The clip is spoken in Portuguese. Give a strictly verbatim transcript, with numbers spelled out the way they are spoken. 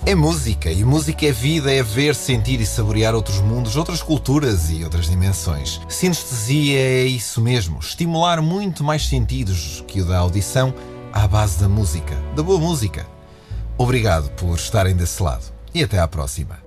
É música, e música é vida, é ver, sentir e saborear outros mundos, outras culturas e outras dimensões. Sinestesia é isso mesmo, estimular muito mais sentidos que o da audição à base da música, da boa música. Obrigado por estarem desse lado e até à próxima.